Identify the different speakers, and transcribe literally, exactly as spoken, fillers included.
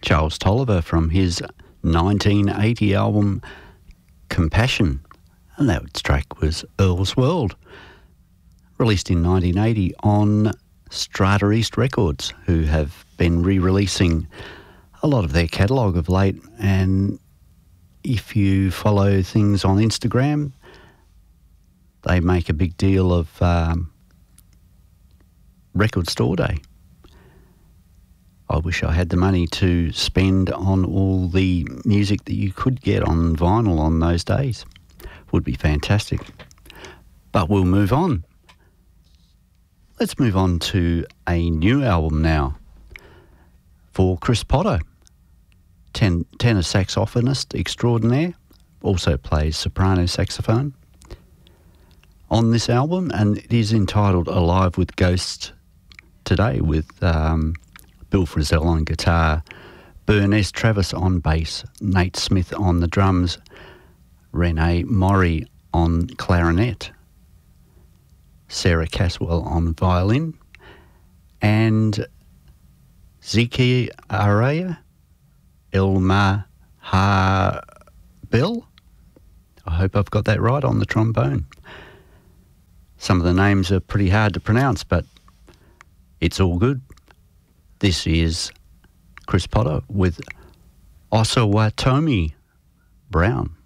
Speaker 1: Charles Tolliver from his nineteen eighty album Compassion, and that track was Earl's World, released in nineteen eighty on Strata East Records, who have been re-releasing a lot of their catalogue of late. And if you follow things on Instagram, they make a big deal of um, Record Store Day. I wish I had the money to spend on all the music that you could get on vinyl on those days. Would be fantastic. But we'll move on. Let's move on to a new album now for Chris Potter, ten, tenor saxophonist extraordinaire, also plays soprano saxophone on this album, and it is entitled Alive with Ghosts Today, with um, Bill Frisell on guitar, Bernese Travis on bass, Nate Smith on the drums, Renee Maury on clarinet, Sarah Caswell on violin, and Ziki Araya Elma Harbel, I hope I've got that right, on the trombone. Some of the names are pretty hard to pronounce, but it's all good. This is Chris Potter with Osawatomi Brown.